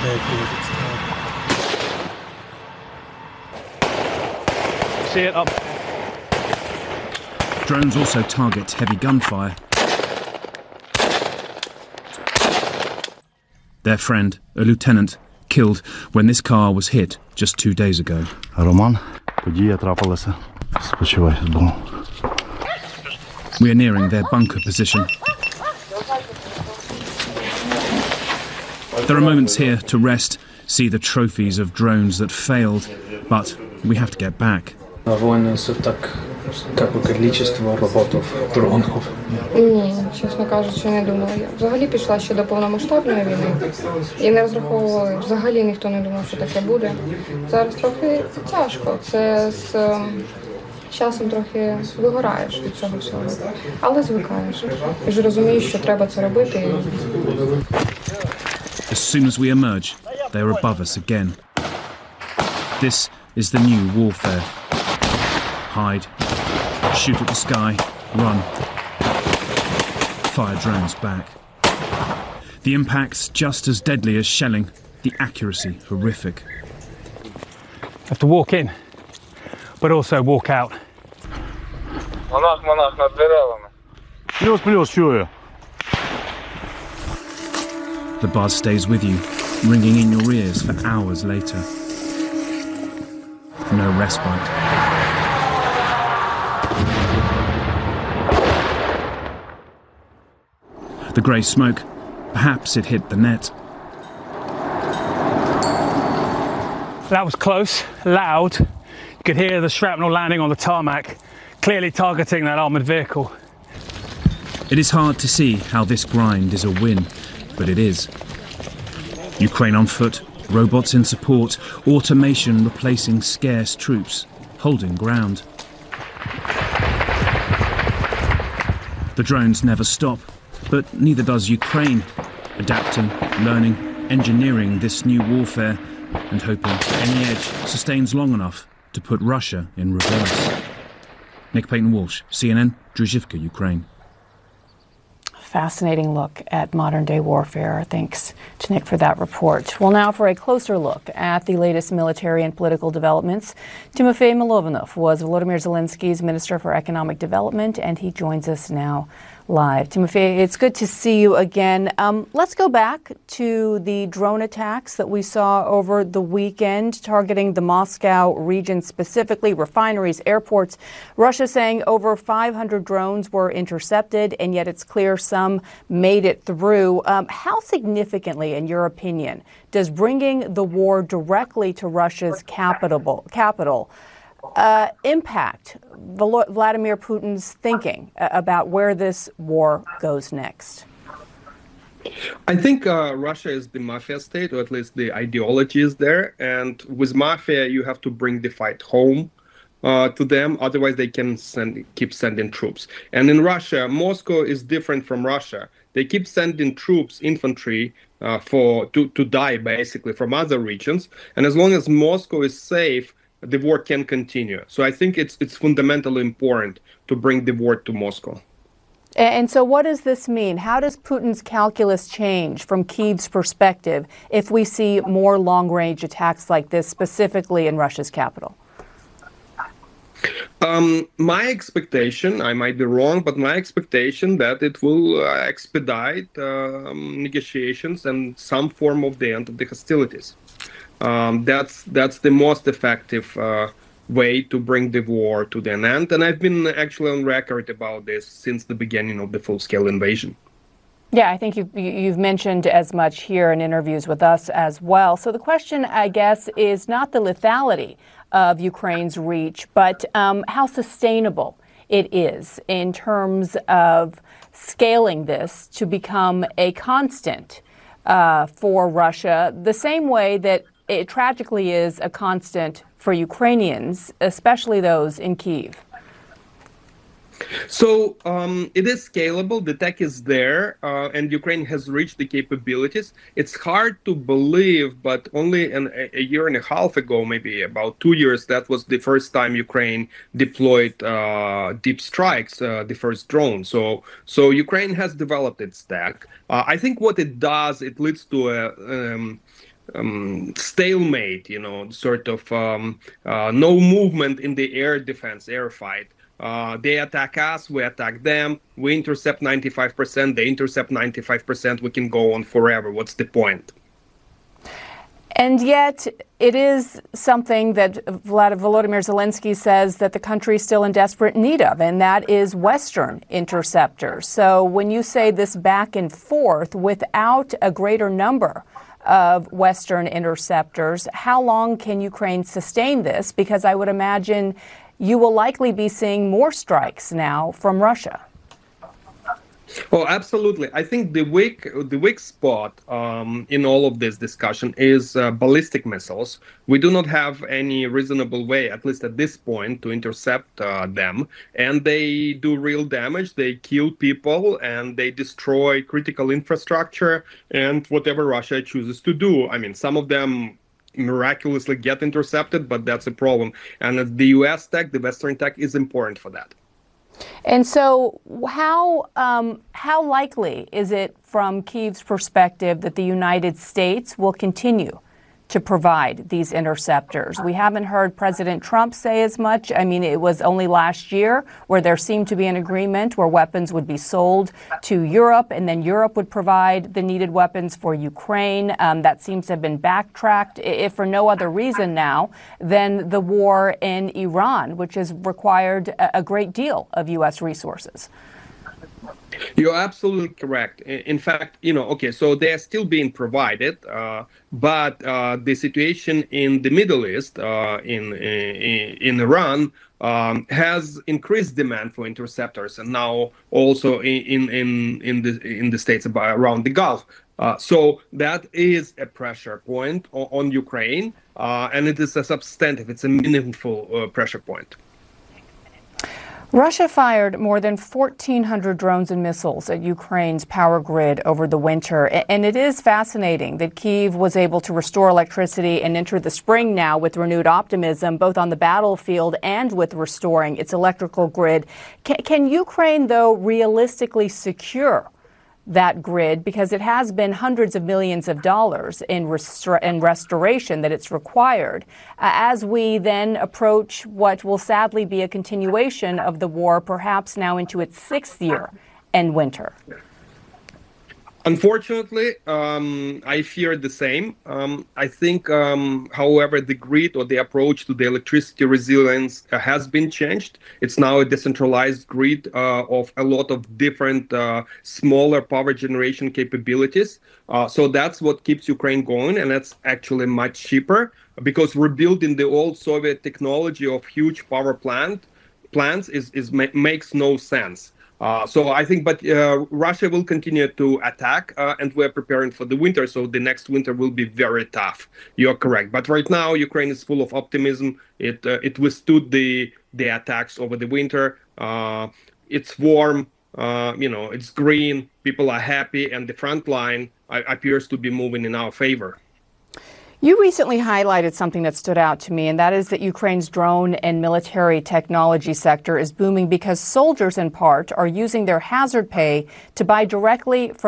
vehicle with its target. See it up. Drones also target heavy gunfire. Their friend, a lieutenant, killed when this car was hit just 2 days ago. Роман, подія трапилася. Спочивай вдома. We are nearing their bunker position. There are moments here to rest, see the trophies of drones that failed, but we have to get back. Количество роботів дронів. Ні, чесно кажучи, не думала. Я взагалі пішла ще до повномасштабної війни і не розраховувала, взагалі ніхто не думав, що таке буде. Зараз трохи тяжко, це з часом трохи вигораєш від цього всього, але звикаєш. І ж розумієш, що треба це робити. As soon as we emerge, they are above us again. This is the new warfare. Hide, shoot at the sky, run. Fire drones back. The impact's just as deadly as shelling, the accuracy horrific. Have to walk in, but also walk out. Монах над деревами. Плюс, чую. The buzz stays with you, ringing in your ears for hours later. No respite. The grey smoke, perhaps it hit the net. That was close, loud. You could hear the shrapnel landing on the tarmac, clearly targeting that armoured vehicle. It is hard to see how this grind is a win, but it is. Ukraine on foot, robots in support, automation replacing scarce troops, holding ground. The drones never stop, but neither does Ukraine, adapting, learning, engineering this new warfare, and hoping any edge sustains long enough to put Russia in reverse. Nick Payton-Walsh, CNN, Druzhivka, Ukraine. Fascinating look at modern-day warfare. Thanks to Nick for that report. Well, now for a closer look at the latest military and political developments. Timofey Milovanov was Volodymyr Zelensky's Minister for Economic Development, and he joins us now live. Timofey, it's good to see you again. Let's go back to the drone attacks that we saw over the weekend, targeting the Moscow region specifically, refineries, airports. Russia saying over 500 drones were intercepted, and yet it's clear some made it through. How significantly, in your opinion, does bringing the war directly to Russia's capital impact Vladimir Putin's thinking about where this war goes next? I think Russia is the mafia state, or at least the ideology is there. And with mafia, you have to bring the fight home to them. Otherwise, they can keep sending troops. And in Russia, Moscow is different from Russia. They keep sending troops, infantry, to die, basically, from other regions. And as long as Moscow is safe, the war can continue. So I think it's fundamentally important to bring the war to Moscow. And so what does this mean? How does Putin's calculus change from Kyiv's perspective if we see more long-range attacks like this, specifically in Russia's capital? My expectation, I might be wrong, but my expectation that it will expedite negotiations and some form of the end of the hostilities. That's the most effective way to bring the war to an end. And I've been actually on record about this since the beginning of the full-scale invasion. Yeah, I think you've mentioned as much here in interviews with us as well. So the question, I guess, is not the lethality of Ukraine's reach, but how sustainable it is in terms of scaling this to become a constant for Russia, the same way that it tragically is a constant for Ukrainians, especially those in Kyiv. So it is scalable, the tech is there, and Ukraine has reached the capabilities. It's hard to believe, but only a year and a half ago, maybe about 2 years, that was the first time Ukraine deployed deep strikes, the first drone. So Ukraine has developed its tech. I think what it does, it leads to stalemate, sort of no movement in the air defense, air fight. They attack us, we attack them, we intercept 95%, they intercept 95%, we can go on forever. What's the point? And yet, it is something that Volodymyr Zelensky says that the country is still in desperate need of, and that is Western interceptors. So when you say this back and forth without a greater number of Western interceptors, how long can Ukraine sustain this? Because I would imagine you will likely be seeing more strikes now from Russia. Oh, absolutely. I think the weak spot in all of this discussion is ballistic missiles. We do not have any reasonable way, at least at this point, to intercept them. And they do real damage. They kill people and they destroy critical infrastructure and whatever Russia chooses to do. I mean, some of them miraculously get intercepted, but that's a problem. And the US tech, the Western tech, is important for that. And so how likely is it from Kyiv's perspective that the United States will continue to provide these interceptors? We haven't heard President Trump say as much. I mean, it was only last year where there seemed to be an agreement where weapons would be sold to Europe and then Europe would provide the needed weapons for Ukraine. That seems to have been backtracked, if for no other reason now than the war in Iran, which has required a great deal of U.S. resources. You're absolutely correct. In fact, okay, so they are still being provided, but the situation in the Middle East, in Iran, has increased demand for interceptors, and now also in the states around the Gulf. So that is a pressure point on Ukraine, and it is a substantive, it's a meaningful pressure point. Russia fired more than 1,400 drones and missiles at Ukraine's power grid over the winter. And it is fascinating that Kyiv was able to restore electricity and enter the spring now with renewed optimism, both on the battlefield and with restoring its electrical grid. Can Ukraine, though, realistically secure that grid, because it has been hundreds of millions of dollars in restoration that it's required, as we then approach what will sadly be a continuation of the war, perhaps now into its 6th year and winter? Unfortunately, I fear the same. I think, however, the grid or the approach to the electricity resilience has been changed. It's now a decentralized grid of a lot of different smaller power generation capabilities. So that's what keeps Ukraine going, and that's actually much cheaper, because rebuilding the old Soviet technology of huge power plants makes no sense. So I think, but Russia will continue to attack, and we're preparing for the winter. So the next winter will be very tough. You're correct. But right now, Ukraine is full of optimism. It withstood the attacks over the winter. It's warm. It's green. People are happy, and the front line appears to be moving in our favor. You recently highlighted something that stood out to me, and that is that Ukraine's drone and military technology sector is booming because soldiers, in part, are using their hazard pay to buy directly from